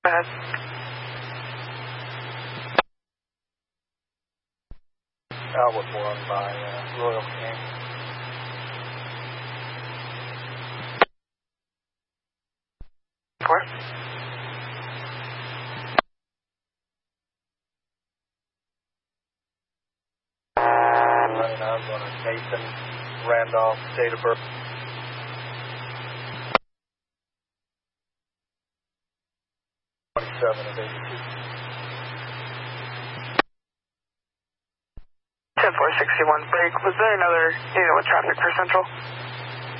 Go ahead. Outlet run by Royal King. Where? Running out on a Nathan Randolph, date of birth. 27 of 82. 10-461 break. Was there another unit with traffic for Central?